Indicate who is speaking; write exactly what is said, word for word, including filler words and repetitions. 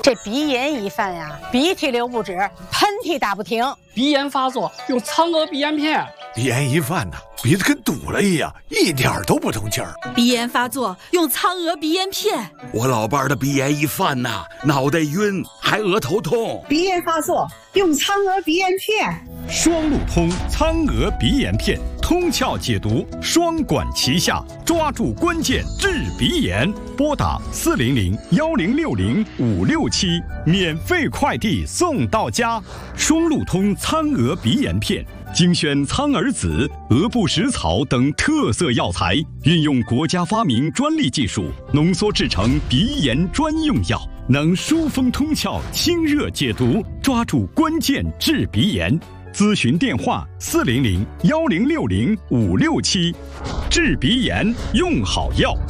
Speaker 1: 这鼻炎一犯呀，鼻涕流不止，喷嚏打不停。
Speaker 2: 鼻炎发作用苍娥鼻炎片。
Speaker 3: 鼻炎一犯呢，鼻子跟堵了一样，一点都不通气儿。
Speaker 4: 鼻炎发作用苍娥鼻炎片。
Speaker 5: 我老伴儿的鼻炎一犯呐，脑袋晕，还额头痛。
Speaker 6: 鼻炎发作用苍娥鼻炎片。
Speaker 7: 双路通苍娥鼻炎片，通窍解毒，双管齐下，抓住关键治鼻炎。拨打四零零幺零六零五六七，免费快递送到家。双路通苍娥鼻炎片。精选苍耳子、鹅不食草等特色药材，运用国家发明专利技术，浓缩制成鼻炎专用药，能疏风通窍、清热解毒，抓住关键治鼻炎。咨询电话：四零零幺零六零五六七。治鼻炎用好药。